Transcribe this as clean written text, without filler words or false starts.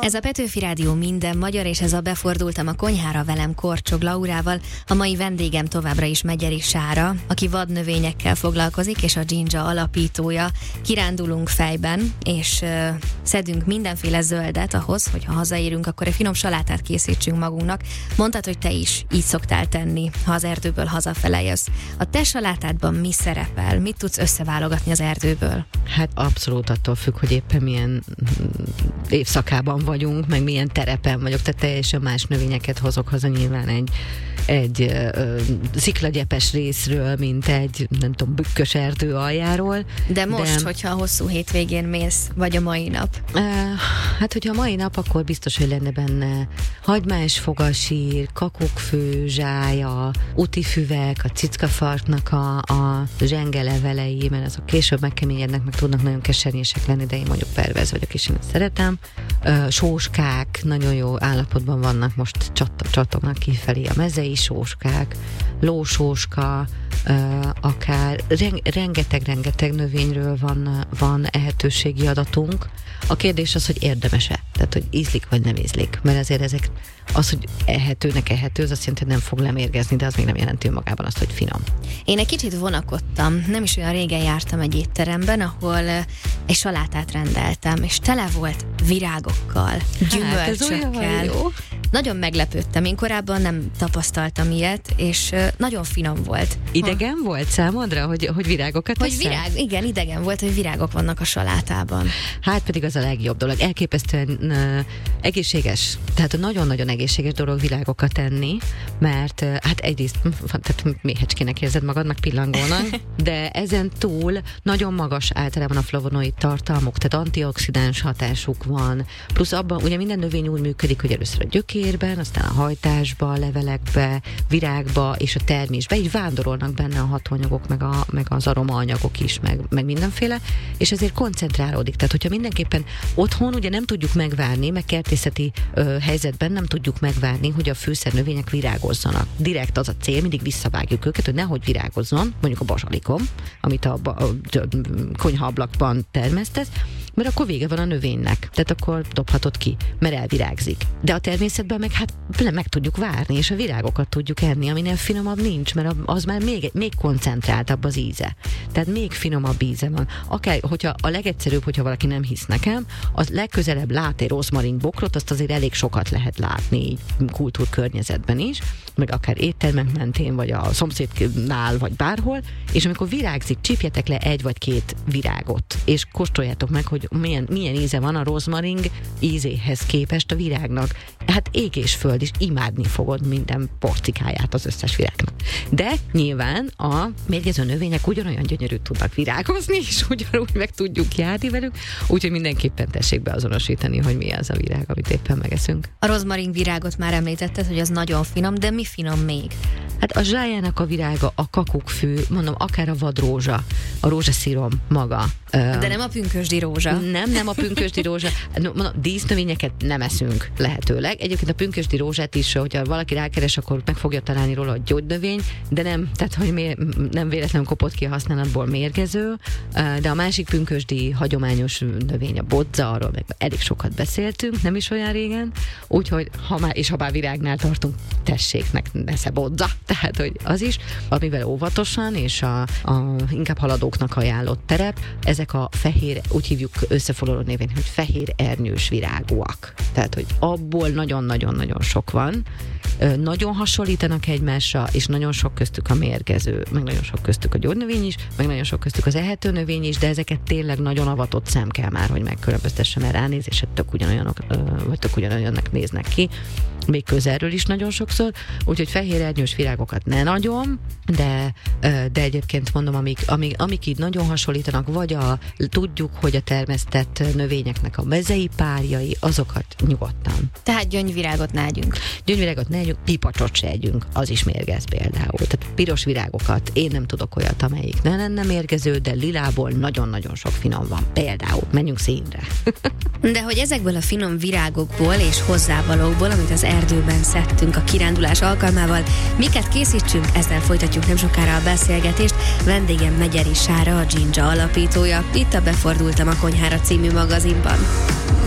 Ez a Petőfi Rádió minden magyar, és ez a Befordultam a konyhára velem Korcsog Laurával. A mai vendégem továbbra is Megyeri Sára, aki vadnövényekkel foglalkozik, és a Jinja alapítója. Kirándulunk fejben, és szedünk mindenféle zöldet ahhoz, hogy ha hazaérünk, akkor egy finom salátát készítsünk magunknak. Mondtad, hogy te is így szoktál tenni, ha az erdőből hazafele jössz. A te salátádban mi szerepel? Mit tudsz összeválogatni az erdőből? Hát abszolút attól függ, hogy éppen milyen évszakában vagyunk, meg milyen terepen vagyok, tehát teljesen más növényeket hozok haza nyilván egy sziklagyepes részről, mint egy, nem tudom, bükkös erdő aljáról. De most, hogyha a hosszú hétvégén mész, vagy a mai nap? Hát, hogyha a mai nap, akkor biztos, hogy lenne benne hagymás fogasír, kakukkfő, zsája, utifüvek, a cickafarknak a zsengelevelei, mert azok később megkeményednek, meg tudnak nagyon kesernyések lenni, de én mondjuk pervez vagyok, és én ezt szeretem. Sóskák nagyon jó állapotban vannak, most csattognak kifelé a mezei sóskák, lósóska, akár rengeteg növényről van ehetőségi adatunk. A kérdés az, hogy érdemes-e? Tehát, hogy ízlik vagy nem ízlik. Mert azért ezek, az, hogy ehetőnek ehető, az azt jelenti, hogy nem fog lemérgezni, de az még nem jelenti önmagában azt, hogy finom. Én egy kicsit vonakodtam. Nem is olyan régen jártam egy étteremben, ahol egy salátát rendeltem, és tele volt virágokkal, gyümölcsökkel. Nagyon meglepődtem. Én korábban nem tapasztaltam ilyet, és nagyon finom volt. Idegen volt számodra, hogy virágokat teszel? Igen, idegen volt, hogy virágok vannak a salátában. Hát pedig az a legjobb dolog. Elképesztően egészséges. Tehát nagyon-nagyon egészséges dolog virágokat tenni, mert hát egyrészt tehát méhecskének érzed magadnak, pillangónak, de ezen túl nagyon magas általában a flavonoid tartalmuk, tehát antioxidáns hatásuk van. Plusz abban ugye minden növény úgy működik, hogy először a gyökérben, aztán a hajtásba, a levelekbe, virágba és a termésbe, így vándorolnak benne a hatóanyagok, meg az aromaanyagok is, meg mindenféle, és ezért koncentrálódik. Tehát, hogyha mindenképpen otthon ugye nem tudjuk megvárni, meg kertészeti helyzetben nem tudjuk megvárni, hogy a fűszernövények virágozzanak. Direkt az a cél, mindig visszavágjuk őket, hogy nehogy virágozzon, mondjuk a bazsalikom, amit a konyhaablakban termesztesz, mert akkor vége van a növénynek. Tehát akkor dobhatod ki, mert elvirágzik. De a természetben meg hát meg tudjuk várni, és a virágokat tudjuk enni, aminél finomabb nincs, mert az már még koncentráltabb az íze. Tehát még finomabb íze van. Akár, hogyha a legegyszerűbb, hogyha valaki nem hisz nekem, az legközelebb lát egy rozmarin bokrot, azt azért elég sokat lehet látni így kultúrkörnyezetben is, meg akár éttermek mentén, vagy a szomszédnál, vagy bárhol, és amikor virágzik, csípjetek le 1 vagy 2 virágot, és kóstoljátok meg, hogy milyen íze van a rozmarin ízéhez képest a virágnak. Hát ég és föld is, imádni fogod minden porcikáját az összes virágnak. De nyilván a mérgező növények ugyanolyan gyönyörű tudnak virágozni, és ugyanúgy meg tudjuk járni velük, úgyhogy mindenképpen tessék beazonosítani, hogy mi az a virág, amit éppen megeszünk. A rozmarin virágot már említetted, hogy az nagyon finom, de mi finom még? Hát a zsájának a virága, a kakukkfű, mondom, akár a vadrózsa, a rózsaszírom maga. De nem a pünkösdi rózsa. Nem a pünkösdi rózsa. Mondom, dísznövényeket nem eszünk lehetőleg. Egyébként a pünkösdi rózsát is, hogyha valaki rákeres, akkor meg fogja találni róla a gyógynövény, de nem, tehát hogy nem véletlenül kopott ki a használatból mérgező, de a másik pünkösdi hagyományos növény a bodza, arról meg elég sokat beszéltünk, nem is olyan régen, úgyhogy ha bár virágnál tartunk, tesséknek nesze bodza, tehát hogy az is, amivel óvatosan és inkább haladóknak ajánlott terep, ezek a fehér, úgy hívjuk összefoglaló névén, hogy fehér ernyős virágúak. Tehát, hogy abból nagyon-nagyon-nagyon sok van. Nagyon hasonlítanak egymásra, és nagyon sok köztük a mérgező, meg nagyon sok köztük a gyógynövény is, meg nagyon sok köztük az ehető növény is, de ezeket tényleg nagyon avatott szem kell már, hogy megkülönböztesse, mert ránézésed tök ugyanolyanok, vagy tök ugyanolyannak néznek ki, még közelről is nagyon sokszor, úgyhogy fehér ernyős virágokat ne nagyon, de egyébként mondom, amik így nagyon hasonlítanak, vagy tudjuk, hogy a termesztett növényeknek a mezei párjai, azokat nyugodtan. Tehát gyöngyvirágot ne együnk. Gyöngyvirágot ne együnk, pipacsot se együnk, az is mérgez például. Tehát piros virágokat, én nem tudok olyat, amelyik ne lenne mérgező, de lilából nagyon-nagyon sok finom van. Például, menjünk színre. De hogy ezekből a finom virágokból és hozzávalókból, amit az erdőben szedtünk a kirándulás alkalmával, miket készítsünk, ezzel folytatjuk nem sokára a beszélgetést. Vendégem Megyeri Sára, a Jinja alapítója, itt a Befordultam a konyhára című magazinban.